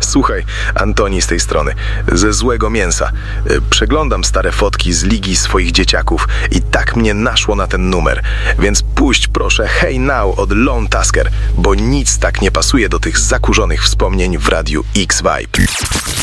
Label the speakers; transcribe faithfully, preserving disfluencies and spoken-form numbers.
Speaker 1: Słuchaj, Antoni z tej strony, ze Złego Mięsa. Przeglądam stare fotki z ligi swoich dzieciaków i tak mnie naszło na ten numer. Więc puść proszę Hey Now od Lone Tusker, bo nic tak nie pasuje do tych zakurzonych wspomnień w radiu X-Vibe.